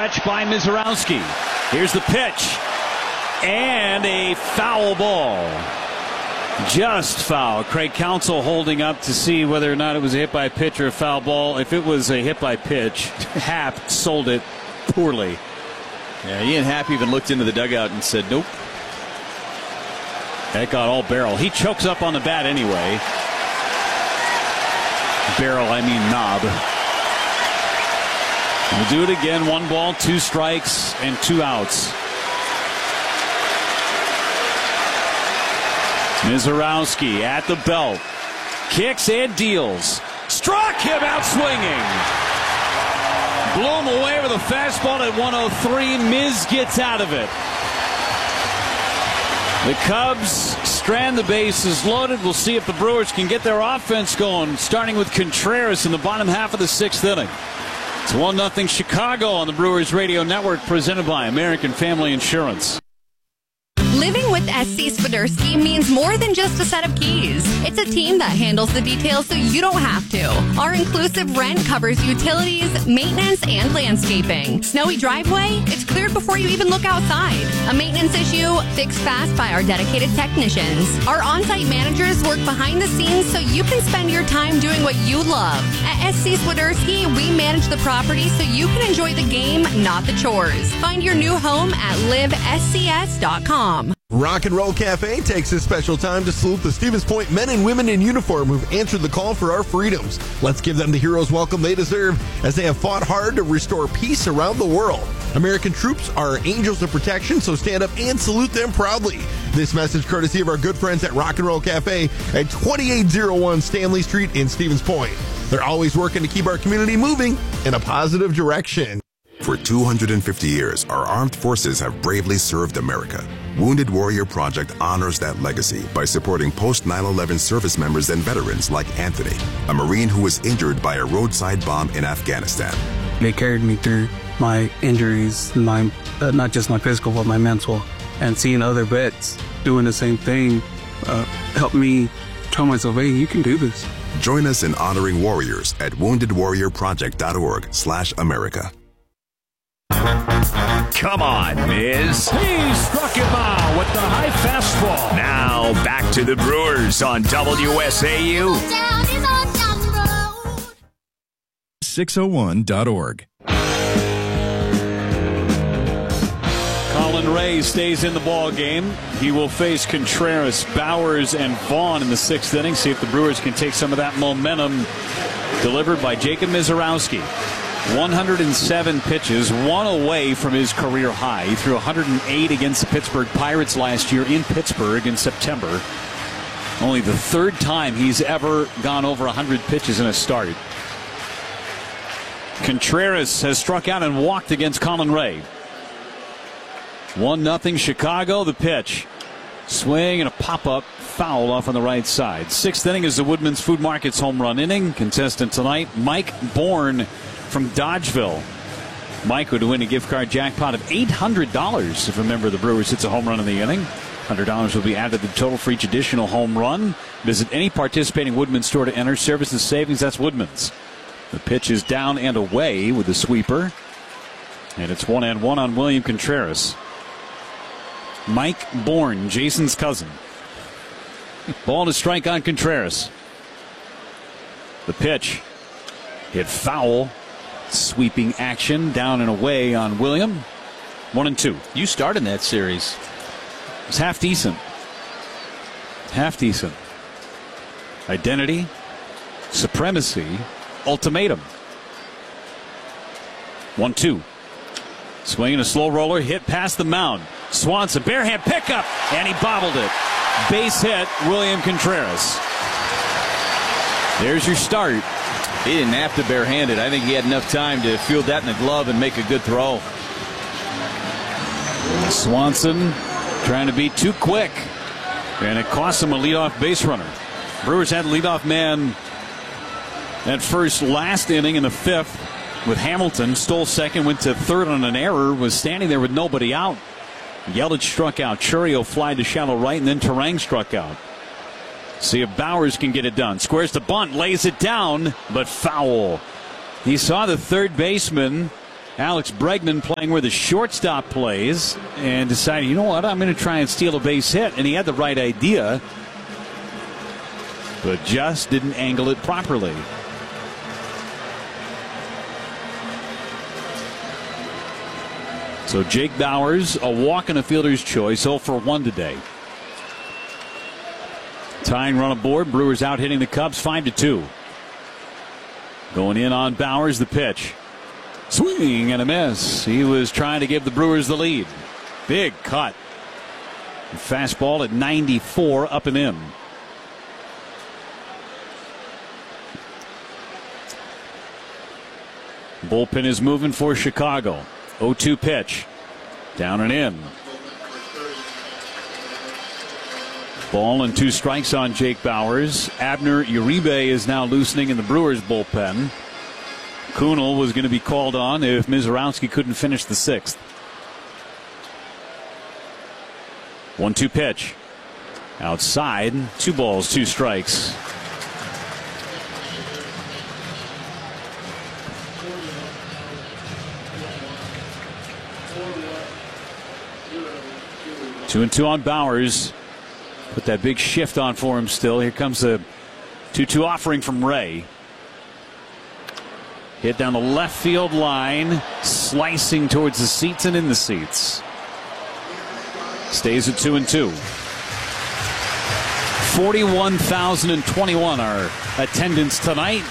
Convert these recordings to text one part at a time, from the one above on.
stretch by Mizorowski. Here's the pitch. And a foul ball. Just foul. Craig Counsell holding up to see whether or not it was a hit by pitch or a foul ball. If it was a hit by pitch, Happ sold it poorly. Yeah, Ian Happ even looked into the dugout and said, nope. That got all barrel. He chokes up on the bat anyway. Barrel, I mean knob. We'll do it again. 1 ball, 2 strikes, and 2 outs. Mizorowski at the belt. Kicks and deals. Struck him out swinging. Blew him away with a fastball at 103. Miz gets out of it. The Cubs strand the bases loaded. We'll see if the Brewers can get their offense going, starting with Contreras in the bottom half of the 6th inning. It's 1-0 Chicago on the Brewers Radio Network, presented by American Family Insurance. Living with SC Swiderski means more than just a set of keys. It's a team that handles the details so you don't have to. Our inclusive rent covers utilities, maintenance, and landscaping. Snowy driveway? It's cleared before you even look outside. A maintenance issue? Fixed fast by our dedicated technicians. Our on-site managers work behind the scenes so you can spend your time doing what you love. At SC Swiderski, we manage the property so you can enjoy the game, not the chores. Find your new home at livescs.com. Rock and Roll Cafe takes this special time to salute the Stevens Point men and women in uniform who've answered the call for our freedoms. Let's give them the hero's welcome they deserve as they have fought hard to restore peace around the world. American troops are angels of protection, so stand up and salute them proudly. This message courtesy of our good friends at Rock and Roll Cafe at 2801 Stanley Street in Stevens Point. They're always working to keep our community moving in a positive direction. For 250 years, our armed forces have bravely served America. Wounded Warrior Project honors that legacy by supporting post-9/11 service members and veterans like Anthony, a Marine who was injured by a roadside bomb in Afghanistan. They carried me through my injuries, not just my physical, but my mental. And seeing other vets doing the same thing helped me tell myself, hey, you can do this. Join us in honoring warriors at woundedwarriorproject.org/America. Come on, Miz. He struck him out with the high fastball. Now back to the Brewers on WSAU. 601.org. Colin Ray stays in the ball game. He will face Contreras, Bowers, and Vaughn in the 6th inning. See if the Brewers can take some of that momentum delivered by Jacob Mizorowski. 107 pitches, 1 away from his career high. He threw 108 against the Pittsburgh Pirates last year in Pittsburgh in September. Only the 3rd time he's ever gone over 100 pitches in a start. Contreras has struck out and walked against Colin Ray. 1-0 Chicago. The pitch. Swing and a pop-up foul off on the right side. 6th inning is the Woodman's Food Market's home run inning. Contestant tonight, Mike Bourne from Dodgeville. Mike would win a gift card jackpot of $800 if a member of the Brewers hits a home run in the inning. $100 will be added to the total for each additional home run. Visit any participating Woodman's store to enter. Services savings, that's Woodman's. The pitch is down and away with the sweeper. And it's 1-1 on William Contreras. Mike Bourne, Jason's cousin. Ball to strike on Contreras. The pitch. Hit foul. Sweeping action down and away on William. 1-2. You started that series. It's half decent. Half decent. Identity, supremacy, ultimatum. 1-2. Swinging a slow roller, hit past the mound. Swanson, barehand pickup, and he bobbled it. Base hit, William Contreras. There's your start. He didn't have to barehand it. I think he had enough time to field that in the glove and make a good throw. Swanson trying to be too quick, and it cost him a leadoff base runner. Brewers had leadoff man at first last inning in the 5th with Hamilton. Stole second, went to third on an error, was standing there with nobody out. Yelich struck out. Churio flied to shallow right, and then Terang struck out. See if Bowers can get it done. Squares the bunt, lays it down, but foul. He saw the third baseman Alex Bregman playing where the shortstop plays and decided, you know what, I'm going to try and steal a base hit. And he had the right idea, but just didn't angle it properly. So Jake Bauers, a walk and a fielder's choice, 0 for 1 today. Tying run aboard. Brewers out hitting the Cubs 5-2. Going in on Bauers, the pitch. Swing and a miss. He was trying to give the Brewers the lead. Big cut. Fastball at 94 up and in. Bullpen is moving for Chicago. 0-2 pitch. Down and in. Ball and 2 strikes on Jake Bauers. Abner Uribe is now loosening in the Brewers bullpen. Kunal was going to be called on if Mizorowski couldn't finish the 6th. 1-2 pitch. Outside. 2 balls, 2 strikes. Two and 2 on Bauers. Put that big shift on for him still. Here comes a 2-2 offering from Ray. Hit down the left field line. Slicing towards the seats and in the seats. Stays at 2 and 2. 41,021 our attendance tonight.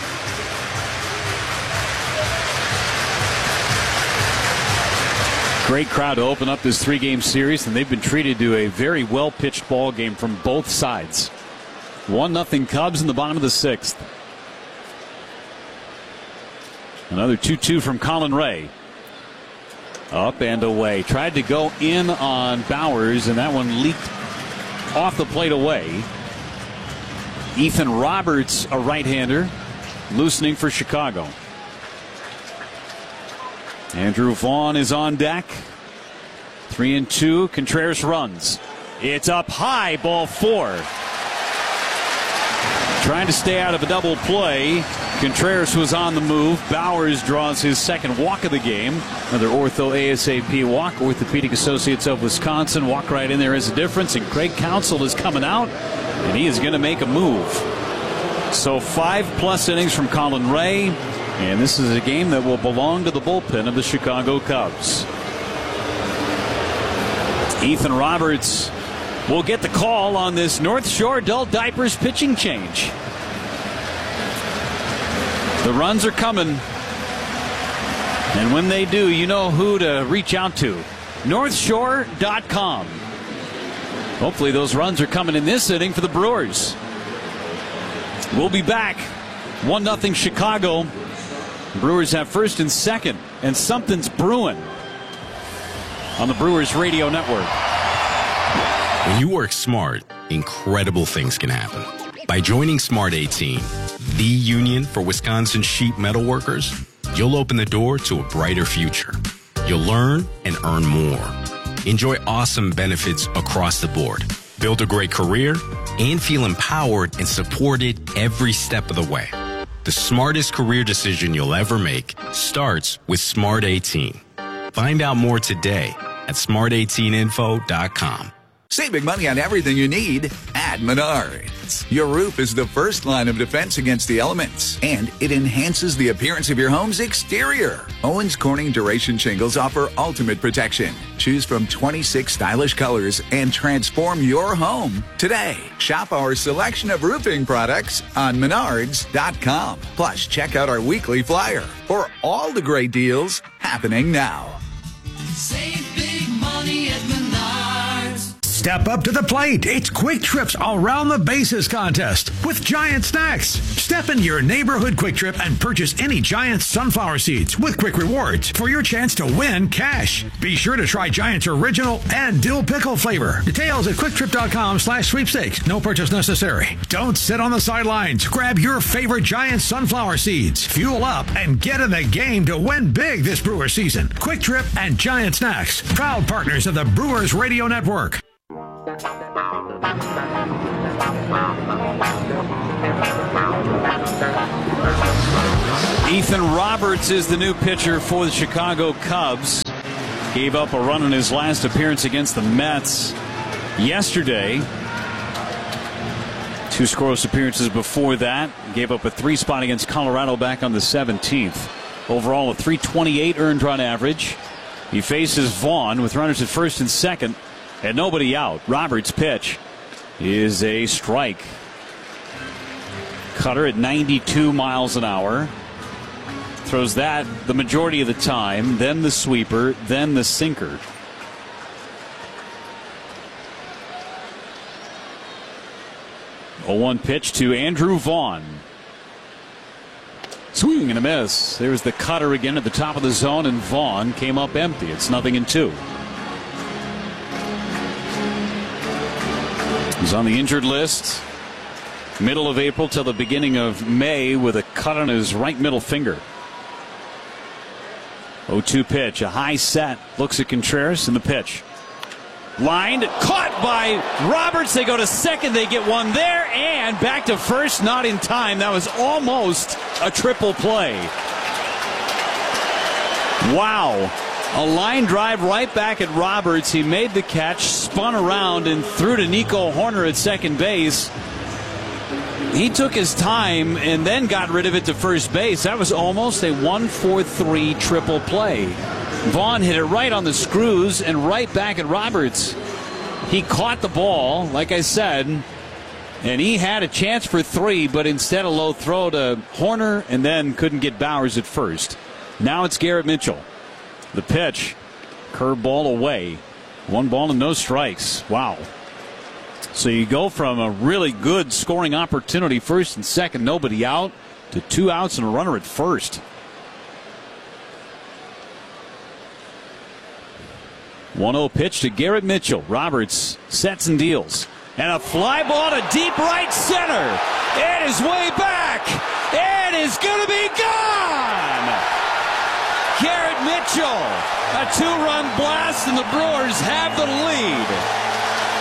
Great crowd to open up this 3-game series, and they've been treated to a very well-pitched ball game from both sides. 1-0 Cubs in the bottom of the 6th. Another 2-2 from Colin Ray. Up and away. Tried to go in on Bauers, and that one leaked off the plate away. Ethan Roberts, a right-hander, loosening for Chicago. Andrew Vaughn is on deck. 3 and 2. Contreras runs. It's up high, ball 4. Trying to stay out of a double play. Contreras was on the move. Bauers draws his 2nd walk of the game. Another Ortho ASAP walk. Orthopedic Associates of Wisconsin walk right in there as a difference. And Craig Counsell is coming out, and he is going to make a move. So 5+ innings from Colin Ray. And this is a game that will belong to the bullpen of the Chicago Cubs. Ethan Roberts will get the call on this North Shore Adult Diapers pitching change. The runs are coming. And when they do, you know who to reach out to. NorthShore.com. Hopefully those runs are coming in this inning for the Brewers. We'll be back. 1-0 Chicago. Brewers have 1st and 2nd, and something's brewing on the Brewers Radio Network. When you work smart, incredible things can happen. By joining Smart 18, the union for Wisconsin sheet metal workers, you'll open the door to a brighter future. You'll learn and earn more. Enjoy awesome benefits across the board. Build a great career and feel empowered and supported every step of the way. The smartest career decision you'll ever make starts with Smart 18. Find out more today at smart18info.com. Saving money on everything you need at Menards. Your roof is the first line of defense against the elements, and it enhances the appearance of your home's exterior. Owens Corning Duration Shingles offer ultimate protection. Choose from 26 stylish colors and transform your home today. Shop our selection of roofing products on Menards.com. Plus, check out our weekly flyer for all the great deals happening now. Save big money at Menards. Step up to the plate. It's Quick Trip's Around the Bases contest with Giant Snacks. Step into your neighborhood Quick Trip and purchase any Giant sunflower seeds with Quick Rewards for your chance to win cash. Be sure to try Giant's original and dill pickle flavor. Details at quicktrip.com/sweepstakes. No purchase necessary. Don't sit on the sidelines. Grab your favorite Giant sunflower seeds. Fuel up and get in the game to win big this Brewer season. Quick Trip and Giant Snacks, proud partners of the Brewers Radio Network. Ethan Roberts is the new pitcher for the Chicago Cubs. Gave up a run in his last appearance against the Mets yesterday. 2 scoreless appearances before that. Gave up a 3 spot against Colorado back on the 17th. Overall, a .328 earned run average. He faces Vaughn with runners at first and second and nobody out. Roberts' pitch is a strike. Cutter at 92 miles an hour. Throws that the majority of the time, then the sweeper, then the sinker. A 1 pitch to Andrew Vaughn. Swing and a miss. There's the cutter again at the top of the zone, and Vaughn came up empty. It's 0-2. He's on the injured list. Middle of April till the beginning of May with a cut on his right middle finger. 0-2 pitch, a high set. Looks at Contreras in the pitch. Lined, caught by Roberts. They go to second. They get one there and back to first. Not in time. That was almost a triple play. Wow. A line drive right back at Roberts. He made the catch, spun around, and threw to Nico Hoerner at second base. He took his time and then got rid of it to first base. That was almost a 1-4-3 triple play. Vaughn hit it right on the screws and right back at Roberts. He caught the ball, like I said, and he had a chance for 3, but instead a low throw to Hoerner and then couldn't get Bowers at first. Now it's Garrett Mitchell. The pitch, curveball away. 1 ball and no strikes. Wow. So you go from a really good scoring opportunity, first and second, nobody out, to 2 outs and a runner at first. 1-0 pitch to Garrett Mitchell. Roberts sets and deals. And a fly ball to deep right center. It is way back. It is going to be gone. Garrett Mitchell. A 2-run blast, and the Brewers have the lead.